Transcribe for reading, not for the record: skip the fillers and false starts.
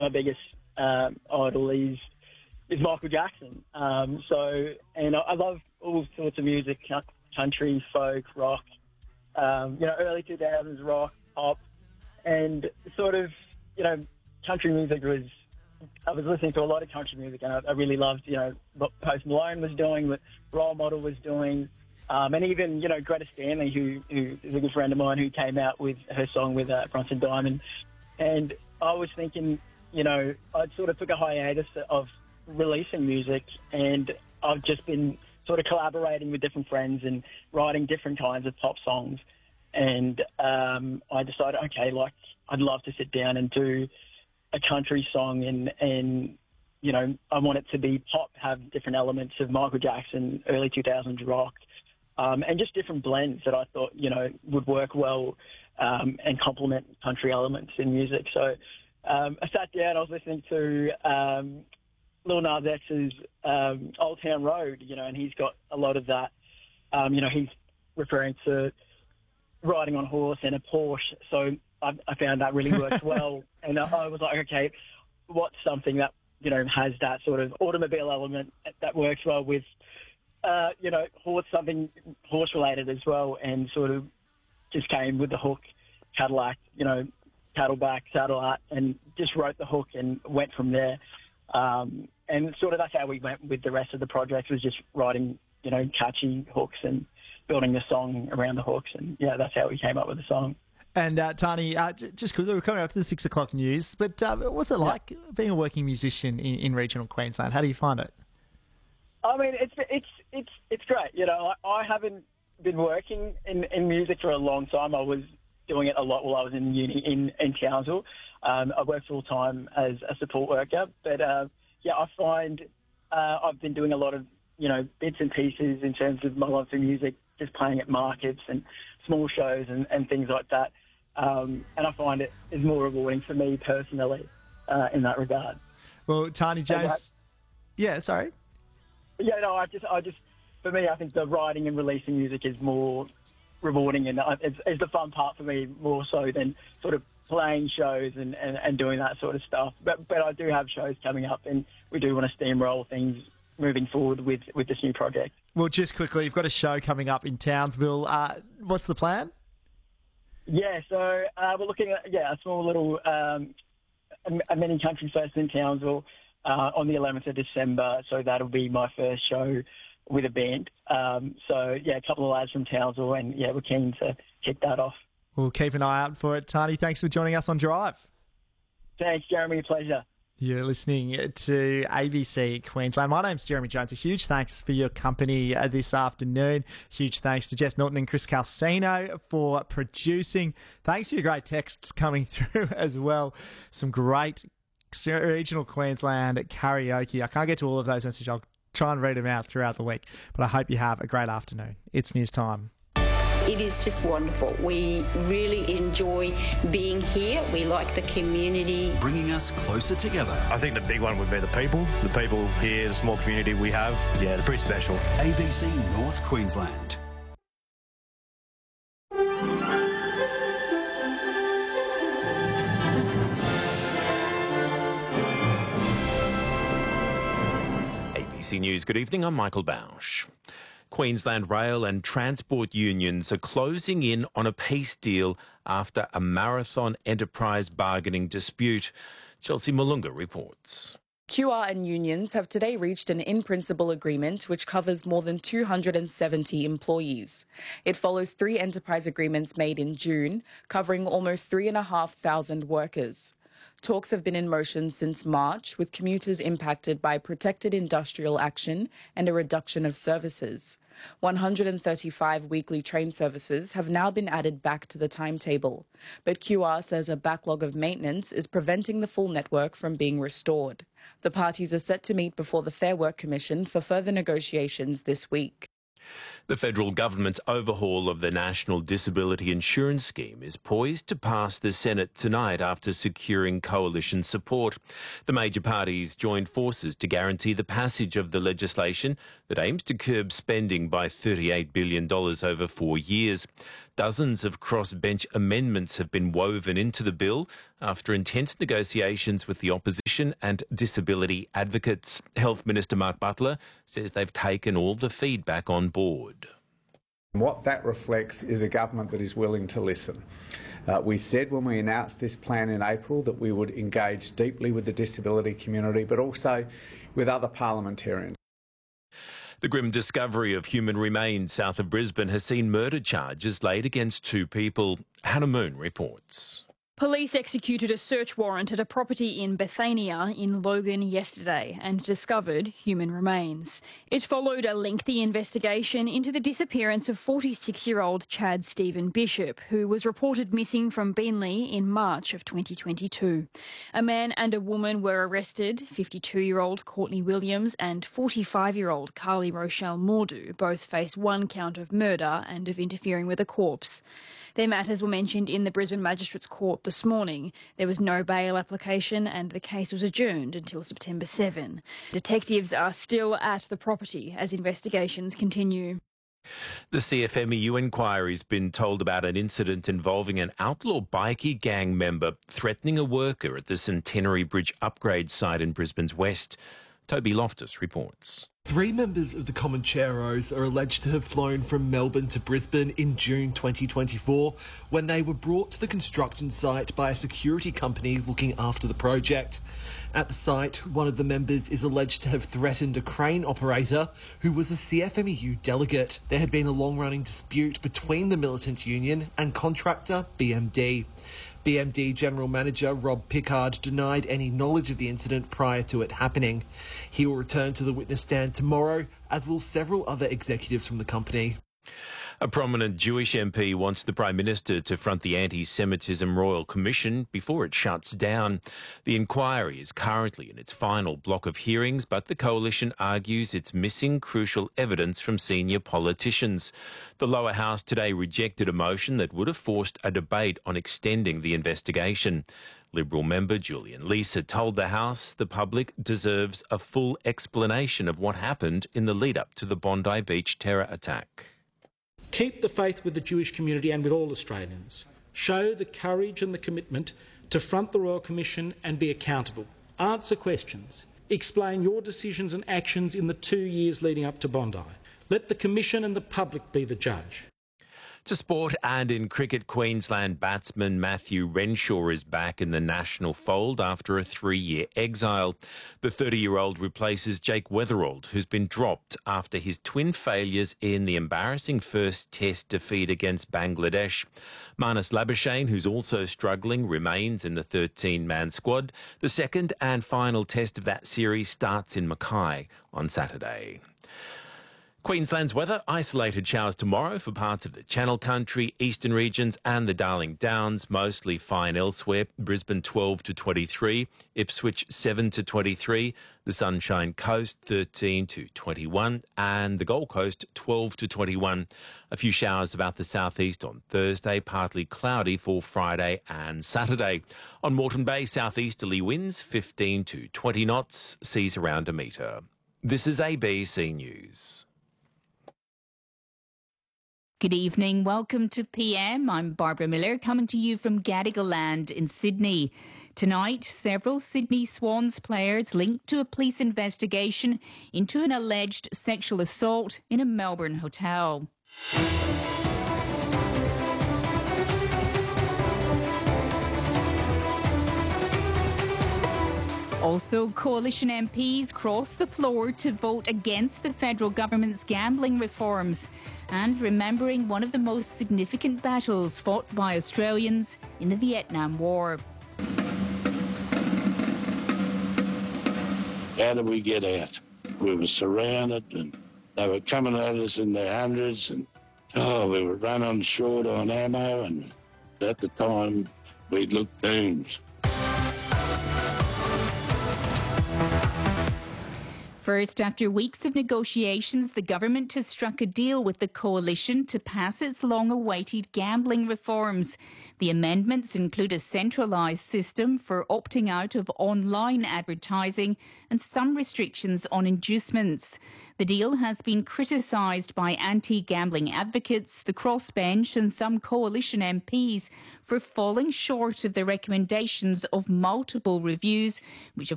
my biggest idol is Michael Jackson. And I love all sorts of music, country, folk, rock, early 2000s rock, pop, and sort of, country music I was listening to a lot of country music, and I really loved, what Post Malone was doing, what Role Model was doing, and even, Greta Stanley, who is a good friend of mine, who came out with her song with Bronson Diamond. And I was thinking, I'd sort of took a hiatus of releasing music, and I've just been sort of collaborating with different friends and writing different kinds of pop songs. And I decided, okay, I'd love to sit down and do a country song, and I want it to be pop, have different elements of Michael Jackson, early 2000s rock, and just different blends that I thought, would work well and complement country elements in music. So I sat down, I was listening to Lil Nas X's Old Town Road, and he's got a lot of that. He's referring to riding on a horse and a Porsche. So I found that really works well. And I was like, okay, what's something that, has that sort of automobile element that works well with, something horse-related as well, and sort of just came with the hook, Cadillac, Cattleback, Satellite, and just wrote the hook and went from there. And sort of that's how we went with the rest of the project, was just writing, catchy hooks and building the song around the hooks. And, yeah, that's how we came up with the song. And, Tani, just quickly, we're coming up to the 6 o'clock news, but what's it like being a working musician in regional Queensland? How do you find it? I mean, it's great. I haven't been working in music for a long time. I was doing it a lot while I was in uni in Townsville. I work full-time as a support worker, but, I find I've been doing a lot of, bits and pieces in terms of my love for music, just playing at markets and small shows and things like that. And I find it is more rewarding for me personally in that regard. Well, Tani James... sorry. Yeah, no, I just, for me, I think the writing and releasing music is more rewarding, and it's the fun part for me more so than sort of playing shows and doing that sort of stuff. But I do have shows coming up, and we do want to steamroll things moving forward with this new project. Well, just quickly, you've got a show coming up in Townsville. What's the plan? Yeah, so we're looking at a small little a mini country fest in Townsville on the 11th of December. So that'll be my first show with a band. A couple of lads from Townsville, and we're keen to kick that off. We'll keep an eye out for it. Tani, thanks for joining us on Drive. Thanks, Jeremy. Pleasure. You're listening to ABC Queensland. My name's Jeremy Jones. A huge thanks for your company this afternoon. Huge thanks to Jess Norton and Chris Calcino for producing. Thanks for your great texts coming through as well. Some great regional Queensland karaoke. I can't get to all of those messages. I'll try and read them out throughout the week. But I hope you have a great afternoon. It's news time. It is just wonderful. We really enjoy being here. We like the community. Bringing us closer together. I think the big one would be the people. The people here, the small community we have, they're pretty special. ABC North Queensland. ABC News, good evening. I'm Michael Bausch. Queensland Rail and Transport unions are closing in on a peace deal after a marathon enterprise bargaining dispute. Chelsea Malunga reports. QR and unions have today reached an in-principle agreement which covers more than 270 employees. It follows 3 enterprise agreements made in June, covering almost 3,500 workers. Talks have been in motion since March, with commuters impacted by protected industrial action and a reduction of services. 135 weekly train services have now been added back to the timetable, but QR says a backlog of maintenance is preventing the full network from being restored. The parties are set to meet before the Fair Work Commission for further negotiations this week. The federal government's overhaul of the National Disability Insurance Scheme is poised to pass the Senate tonight after securing coalition support. The major parties joined forces to guarantee the passage of the legislation that aims to curb spending by $38 billion over 4 years. dozens of crossbench amendments have been woven into the bill after intense negotiations with the opposition and disability advocates. Health Minister Mark Butler says they've taken all the feedback on board. What that reflects is a government that is willing to listen. We said when we announced this plan in April that we would engage deeply with the disability community, but also with other parliamentarians. The grim discovery of human remains south of Brisbane has seen murder charges laid against 2 people. Hannah Moon reports. Police executed a search warrant at a property in Bethania in Logan yesterday and discovered human remains. It followed a lengthy investigation into the disappearance of 46-year-old Chad Stephen Bishop, who was reported missing from Beenleigh in March of 2022. A man and a woman were arrested, 52-year-old Courtney Williams and 45-year-old Carly Rochelle Mordu both face 1 count of murder and of interfering with a corpse. Their matters were mentioned in the Brisbane Magistrates Court this morning. There was no bail application and the case was adjourned until September 7. Detectives are still at the property as investigations continue. The CFMEU inquiry's been told about an incident involving an outlaw bikie gang member threatening a worker at the Centenary Bridge upgrade site in Brisbane's west. Toby Loftus reports. 3 members of the Comancheros are alleged to have flown from Melbourne to Brisbane in June 2024 when they were brought to the construction site by a security company looking after the project. At the site, one of the members is alleged to have threatened a crane operator who was a CFMEU delegate. There had been a long-running dispute between the militant union and contractor BMD. BMD General Manager Rob Pickard denied any knowledge of the incident prior to it happening. He will return to the witness stand tomorrow, as will several other executives from the company. A prominent Jewish MP wants the Prime Minister to front the Anti-Semitism Royal Commission before it shuts down. The inquiry is currently in its final block of hearings, but the coalition argues it's missing crucial evidence from senior politicians. The lower house today rejected a motion that would have forced a debate on extending the investigation. Liberal member Julian Leeser told the House the public deserves a full explanation of what happened in the lead-up to the Bondi Beach terror attack. Keep the faith with the Jewish community and with all Australians. Show the courage and the commitment to front the Royal Commission and be accountable. Answer questions. Explain your decisions and actions in the 2 years leading up to Bondi. Let the Commission and the public be the judge. To sport and in cricket, Queensland batsman Matthew Renshaw is back in the national fold after a 3-year exile. The 30-year-old replaces Jake Weatherald, who's been dropped after his twin failures in the embarrassing first Test defeat against Bangladesh. Marnus Labuschagne, who's also struggling, remains in the 13-man squad. The second and final Test of that series starts in Mackay on Saturday. Queensland's weather, isolated showers tomorrow for parts of the Channel Country, eastern regions and the Darling Downs, mostly fine elsewhere. Brisbane 12 to 23, Ipswich 7 to 23, the Sunshine Coast 13 to 21 and the Gold Coast 12 to 21. A few showers about the southeast on Thursday, partly cloudy for Friday and Saturday. On Moreton Bay, southeasterly winds 15 to 20 knots, seas around a metre. This is ABC News. Good evening. Welcome to PM. I'm Barbara Miller, coming to you from Gadigal Land in Sydney. Tonight, several Sydney Swans players linked to a police investigation into an alleged sexual assault in a Melbourne hotel. Also, coalition MPs crossed the floor to vote against the federal government's gambling reforms and remembering one of the most significant battles fought by Australians in the Vietnam War. How did we get out? We were surrounded and they were coming at us in their hundreds and, we were running short on ammo and at the time we looked doomed. First, after weeks of negotiations, the government has struck a deal with the coalition to pass its long-awaited gambling reforms. The amendments include a centralised system for opting out of online advertising and some restrictions on inducements. The deal has been criticised by anti-gambling advocates, the crossbench and some coalition MPs for falling short of the recommendations of multiple reviews, which have